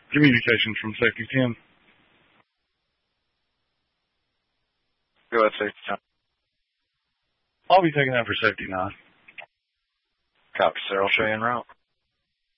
Communications from Safety 10. Go ahead, Safety 10. I'll be taking that for Safety 9. Copy, sir. I'll show you en route.